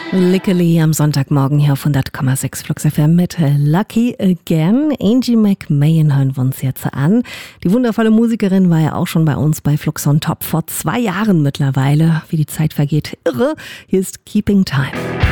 Lickily am Sonntagmorgen hier auf 100,6 Flux FM mit Lucky Again. Angie McMahon hören wir uns jetzt an. Die wundervolle Musikerin war ja auch schon bei uns bei Flux on Top vor 2 Jahren mittlerweile. Wie die Zeit vergeht, irre. Hier ist Keeping Time.